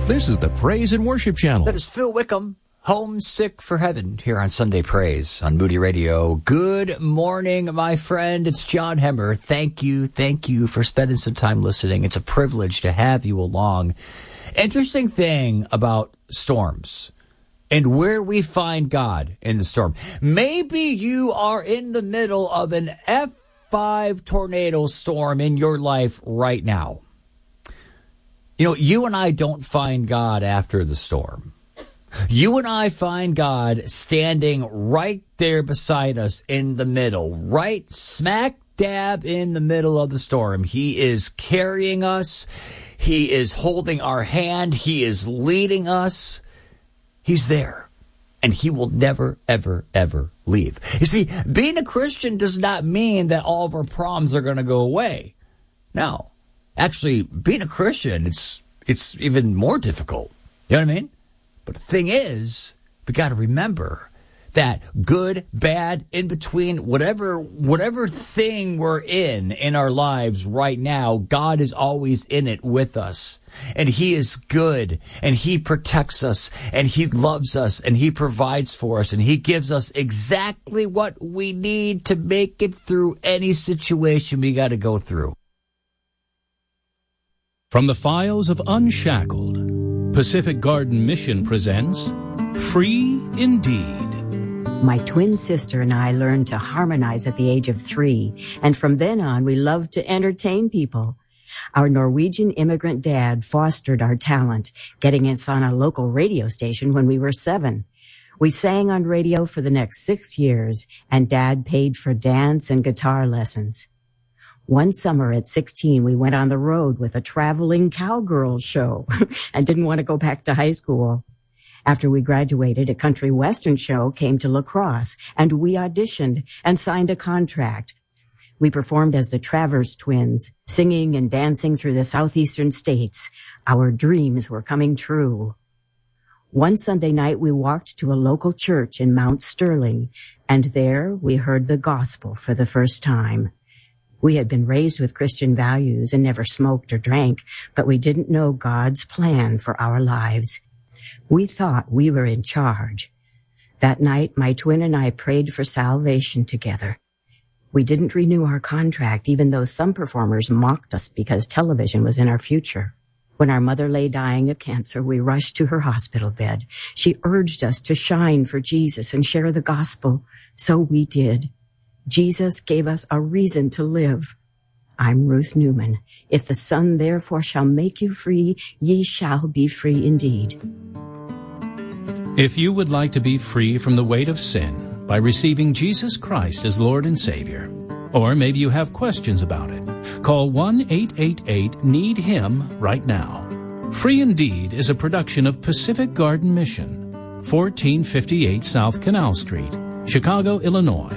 This is the Praise and Worship Channel. That is Phil Wickham, Homesick for Heaven, here on Sunday Praise on Moody Radio. Good morning, my friend. It's John Hemmer. Thank you for spending some time listening. It's a privilege to have you along. Interesting thing about storms and where we find God in the storm. Maybe you are in the middle of an F5 tornado storm in your life right now. You know, you and I don't find God after the storm. You and I find God standing right there beside us in the middle, right smack dab in the middle of the storm. He is carrying us. He is holding our hand. He is leading us. He's there. And he will never, ever, ever leave. You see, being a Christian does not mean that all of our problems are going to go away. No. Actually, being a Christian, it's even more difficult. You know what I mean? But the thing is, we got to remember that good, bad, in between, whatever thing we're in our lives right now, God is always in it with us. And he is good, and he protects us, and he loves us, and he provides for us, and he gives us exactly what we need to make it through any situation we got to go through. From the files of Unshackled, Pacific Garden Mission presents Free Indeed. My twin sister and I learned to harmonize at the age of 3, and from then on we loved to entertain people. Our Norwegian immigrant dad fostered our talent, getting us on a local radio station when we were 7. We sang on radio for the next 6 years, and Dad paid for dance and guitar lessons. One summer at 16, we went on the road with a traveling cowgirl show and didn't want to go back to high school. After we graduated, a country western show came to La Crosse, and we auditioned and signed a contract. We performed as the Travers Twins, singing and dancing through the southeastern states. Our dreams were coming true. One Sunday night, we walked to a local church in Mount Sterling, and there we heard the gospel for the first time. We had been raised with Christian values and never smoked or drank, but we didn't know God's plan for our lives. We thought we were in charge. That night, my twin and I prayed for salvation together. We didn't renew our contract, even though some performers mocked us because television was in our future. When our mother lay dying of cancer, we rushed to her hospital bed. She urged us to shine for Jesus and share the gospel. So we did. Jesus gave us a reason to live. I'm Ruth Newman. If the Son therefore shall make you free, ye shall be free indeed. If you would like to be free from the weight of sin by receiving Jesus Christ as Lord and Savior, or maybe you have questions about it, call 1-888-NEED-HIM right now. Free Indeed is a production of Pacific Garden Mission, 1458 South Canal Street, Chicago, Illinois,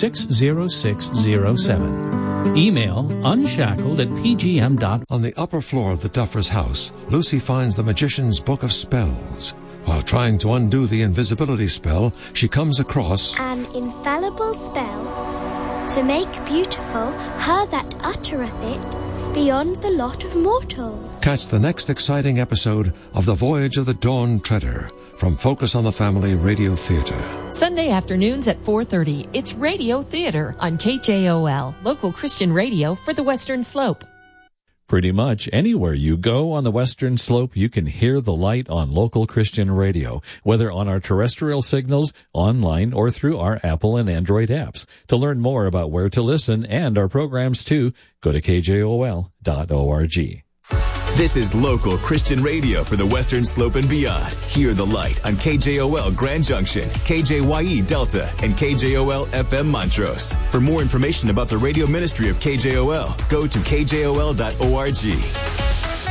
60607. Email unshackled@pgm.org. On the upper floor of the Duffer's house, Lucy finds the magician's book of spells. While trying to undo the invisibility spell, she comes across an infallible spell to make beautiful her that uttereth it beyond the lot of mortals. Catch the next exciting episode of The Voyage of the Dawn Treader from Focus on the Family Radio Theater. Sunday afternoons at 4:30, it's Radio Theater on KJOL, local Christian radio for the Western Slope. Pretty much anywhere you go on the Western Slope, you can hear the light on local Christian radio, whether on our terrestrial signals, online, or through our Apple and Android apps. To learn more about where to listen and our programs too, go to kjol.org. This is local Christian radio for the Western Slope and beyond. Hear the light on KJOL Grand Junction, KJYE Delta, and KJOL FM Montrose. For more information about the radio ministry of KJOL, go to kjol.org.